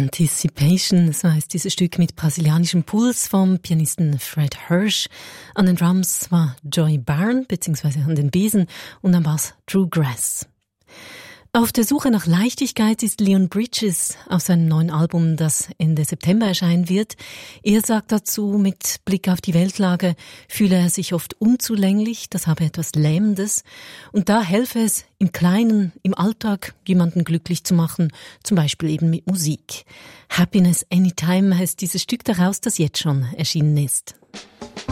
Anticipation, so heißt dieses Stück mit brasilianischem Puls vom Pianisten Fred Hirsch. An den Drums war Joy Byrne, beziehungsweise an den Besen, und am Bass Drew Grass. Auf der Suche nach Leichtigkeit ist Leon Bridges auf seinem neuen Album, das Ende September erscheinen wird. Er sagt dazu, mit Blick auf die Weltlage fühle er sich oft unzulänglich, das habe etwas Lähmendes. Und da helfe es, im Kleinen, im Alltag jemanden glücklich zu machen, zum Beispiel eben mit Musik. Happiness Anytime heißt dieses Stück daraus, das jetzt schon erschienen ist.